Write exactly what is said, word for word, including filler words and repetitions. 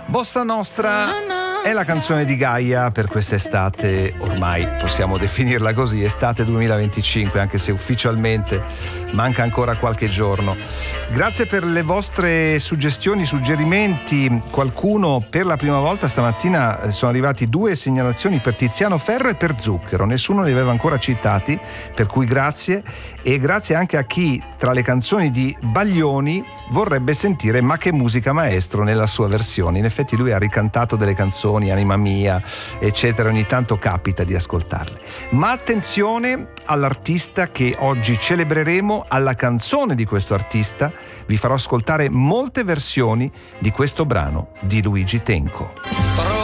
Bossa Nostra è la canzone di Gaia per quest'estate, ormai possiamo definirla così, estate duemilaventicinque, anche se ufficialmente manca ancora qualche giorno. Grazie per le vostre suggestioni, suggerimenti. Qualcuno per la prima volta stamattina sono arrivati due segnalazioni per Tiziano Ferro e per Zucchero, nessuno li aveva ancora citati, per cui grazie, e grazie anche a chi tra le canzoni di Baglioni vorrebbe sentire Ma che musica maestro nella sua versione. In effetti lui ha ricantato delle canzoni, Anima Mia, eccetera, ogni tanto capita di ascoltarle. Ma attenzione all'artista che oggi celebreremo, alla canzone di questo artista. Vi farò ascoltare molte versioni di questo brano di Luigi Tenco.